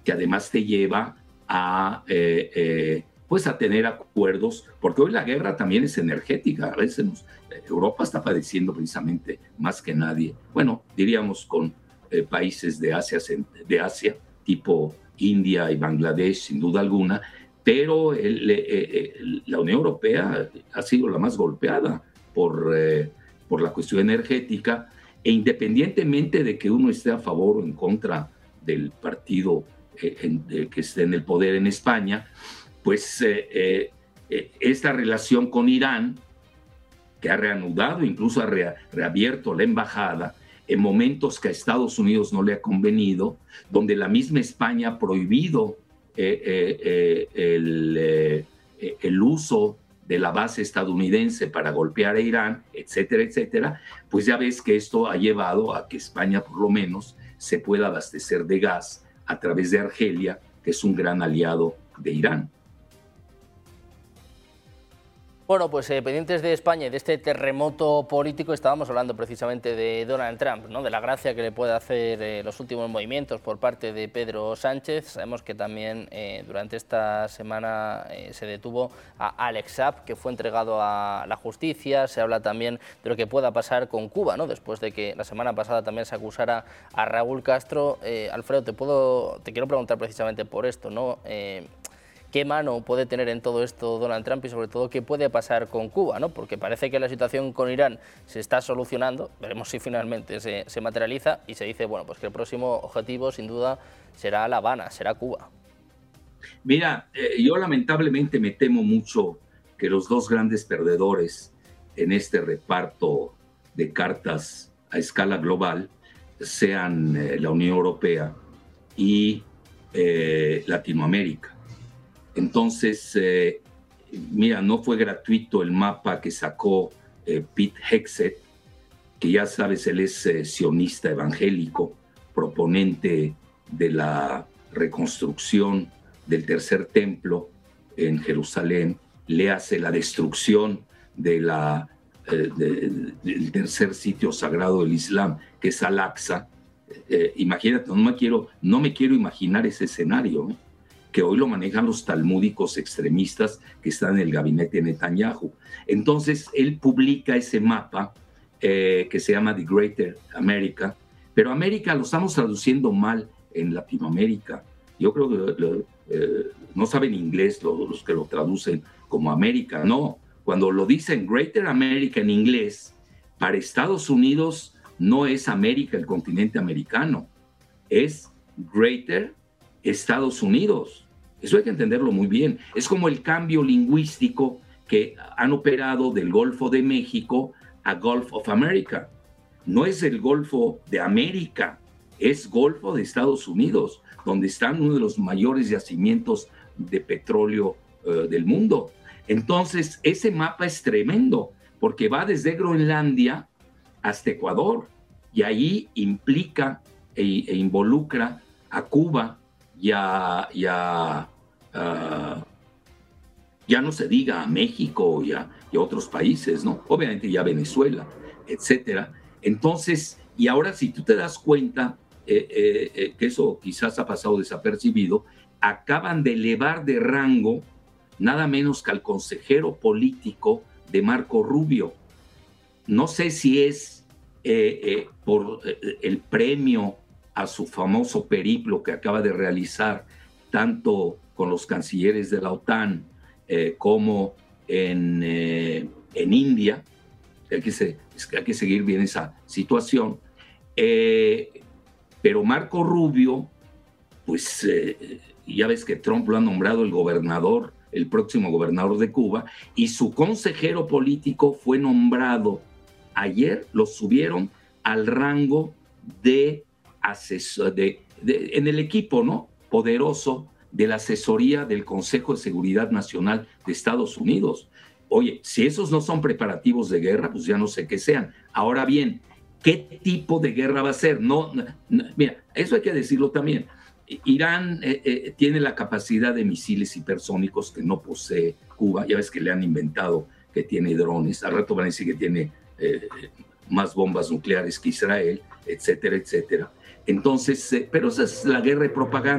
que además te lleva a, pues a tener acuerdos, porque hoy la guerra también es energética. A veces Europa está padeciendo precisamente más que nadie, bueno, diríamos con países de Asia, tipo India y Bangladesh, sin duda alguna, pero la Unión Europea ha sido la más golpeada por la cuestión energética, e independientemente de que uno esté a favor o en contra del partido que esté en el poder en España, pues esta relación con Irán, que ha reanudado, incluso ha reabierto la embajada, en momentos que a Estados Unidos no le ha convenido, donde la misma España ha prohibido el uso de la base estadounidense para golpear a Irán, etcétera, etcétera, pues ya ves que esto ha llevado a que España, por lo menos, se pueda abastecer de gas a través de Argelia, que es un gran aliado de Irán. Bueno, pues pendientes de España y de este terremoto político, estábamos hablando precisamente de Donald Trump, ¿no? De la gracia que le puede hacer los últimos movimientos por parte de Pedro Sánchez. Sabemos que también durante esta semana se detuvo a Alex Saab, que fue entregado a la justicia. Se habla también de lo que pueda pasar con Cuba, ¿no? Después de que la semana pasada también se acusara a Raúl Castro. Alfredo, te quiero preguntar precisamente por esto, ¿no? ¿Qué mano puede tener en todo esto Donald Trump y sobre todo qué puede pasar con Cuba, ¿no? Porque parece que la situación con Irán se está solucionando, veremos si finalmente se materializa, y se dice, bueno, pues que el próximo objetivo sin duda será La Habana, será Cuba. Mira, yo lamentablemente me temo mucho que los dos grandes perdedores en este reparto de cartas a escala global sean la Unión Europea y Latinoamérica. Entonces, mira, no fue gratuito el mapa que sacó Pete Hegseth, que ya sabes, él es sionista evangélico, proponente de la reconstrucción del tercer templo en Jerusalén, le hace la destrucción del tercer sitio sagrado del Islam, que es Al-Aqsa. Imagínate, no me quiero imaginar ese escenario, ¿eh? Que hoy lo manejan los talmúdicos extremistas que están en el gabinete de Netanyahu. Entonces, él publica ese mapa que se llama The Greater America, pero América lo estamos traduciendo mal en Latinoamérica. Yo creo que no saben inglés los que lo traducen como América. No, cuando lo dicen Greater America en inglés, para Estados Unidos no es América, el continente americano, es Greater Estados Unidos. Eso hay que entenderlo muy bien. Es como el cambio lingüístico que han operado del Golfo de México a Gulf of America. No es el Golfo de América, es Golfo de Estados Unidos, donde están uno de los mayores yacimientos de petróleo del mundo. Entonces, ese mapa es tremendo, porque va desde Groenlandia hasta Ecuador, y ahí implica e involucra a Cuba, ya no se diga a México y a otros países, ¿no? Obviamente ya Venezuela, etcétera. Entonces, y ahora si tú te das cuenta que eso quizás ha pasado desapercibido, acaban de elevar de rango nada menos que al consejero político de Marco Rubio. No sé si es por el premio a su famoso periplo que acaba de realizar, tanto con los cancilleres de la OTAN como en India. Hay que seguir bien esa situación. Pero Marco Rubio, pues ya ves que Trump lo ha nombrado el próximo gobernador de Cuba, y su consejero político fue nombrado ayer, lo subieron al rango de asesor, en el equipo, ¿no?, poderoso de la asesoría del Consejo de Seguridad Nacional de Estados Unidos. Oye, si esos no son preparativos de guerra, pues ya no sé qué sean. Ahora bien, ¿qué tipo de guerra va a ser? Mira, eso hay que decirlo también. Irán tiene la capacidad de misiles hipersónicos que no posee Cuba. Ya ves que le han inventado que tiene drones. Al rato van a decir que tiene más bombas nucleares que Israel, etcétera, etcétera. Entonces, pero esa es la guerra de propaganda.